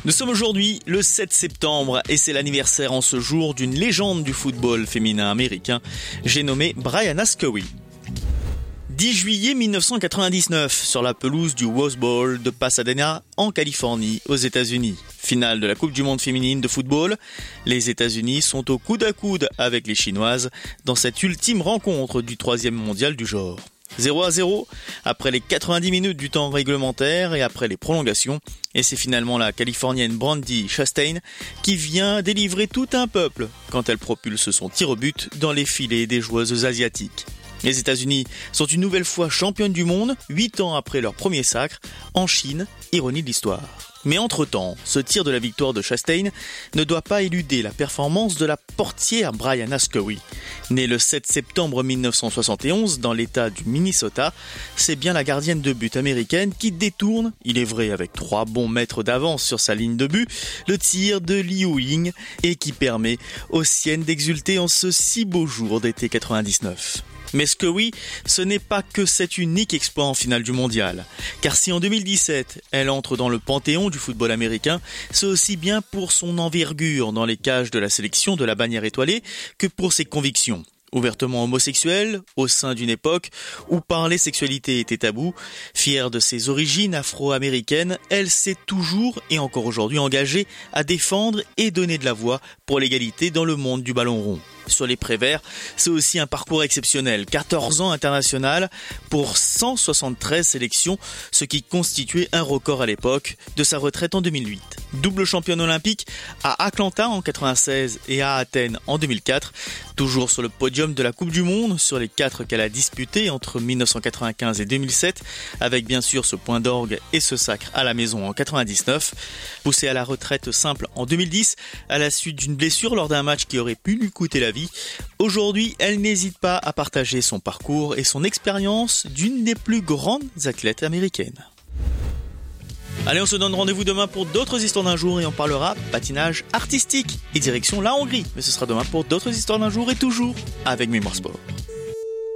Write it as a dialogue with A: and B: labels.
A: Nous sommes aujourd'hui le 7 septembre et c'est l'anniversaire en ce jour d'une légende du football féminin américain, j'ai nommé Brianna Scurry. 10 juillet 1999, sur la pelouse du Rose Bowl de Pasadena, en Californie, aux États-Unis. Finale de la Coupe du Monde féminine de football. Les États-Unis sont au coude à coude avec les Chinoises dans cette ultime rencontre du 3e mondial du genre. 0-0 après les 90 minutes du temps réglementaire et après les prolongations. Et c'est finalement la Californienne Brandi Chastain qui vient délivrer tout un peuple quand elle propulse son tir au but dans les filets des joueuses asiatiques. Les États-Unis sont une nouvelle fois championnes du monde, 8 ans après leur premier sacre, en Chine, ironie de l'histoire. Mais entre-temps, ce tir de la victoire de Chastain ne doit pas éluder la performance de la portière Brianna Scurry. Née le 7 septembre 1971 dans l'état du Minnesota, c'est bien la gardienne de but américaine qui détourne, il est vrai avec 3 bons mètres d'avance sur sa ligne de but, le tir de Liu Ying et qui permet aux siennes d'exulter en ce si beau jour d'été 99. Mais Scurry, ce n'est pas que cet unique exploit en finale du mondial. Car si en 2017, elle entre dans le panthéon du football américain, c'est aussi bien pour son envergure dans les cages de la sélection de la bannière étoilée que pour ses convictions. Ouvertement homosexuelle, au sein d'une époque où parler sexualité était tabou, fière de ses origines afro-américaines, elle s'est toujours et encore aujourd'hui engagée à défendre et donner de la voix pour l'égalité dans le monde du ballon rond. Sur les Préverts, c'est aussi un parcours exceptionnel. 14 ans international pour 173 sélections, ce qui constituait un record à l'époque de sa retraite en 2008. Double championne olympique à Atlanta en 96 et à Athènes en 2004. Toujours sur le podium de la Coupe du Monde sur les 4 qu'elle a disputées entre 1995 et 2007, avec bien sûr ce point d'orgue et ce sacre à la maison en 99. Poussée à la retraite simple en 2010, à la suite d'une blessure lors d'un match qui aurait pu lui coûter la vie. Aujourd'hui, elle n'hésite pas à partager son parcours et son expérience d'une des plus grandes athlètes américaines. Allez, on se donne rendez-vous demain pour d'autres histoires d'un jour et on parlera patinage artistique et direction la Hongrie. Mais ce sera demain pour d'autres histoires d'un jour et toujours avec Mémoire Sport.